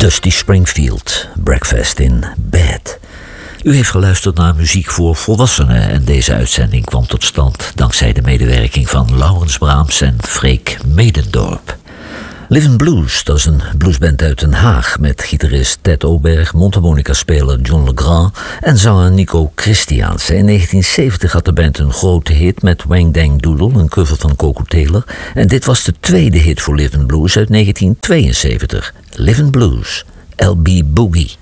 Dusty Springfield, Breakfast in Bed. U heeft geluisterd naar muziek voor volwassenen en deze uitzending kwam tot stand dankzij de medewerking van Laurens Braams en Freek Medendorp. Livin' Blues, dat is een bluesband uit Den Haag met gitarist Ted Oberg, mondharmonica-speler John Legrand en zanger Nico Christiaans. In 1970 had de band een grote hit met Wang Dang Doodle, een cover van Coco Taylor. En dit was de tweede hit voor Livin' Blues uit 1972. Livin' Blues, L.B. Boogie.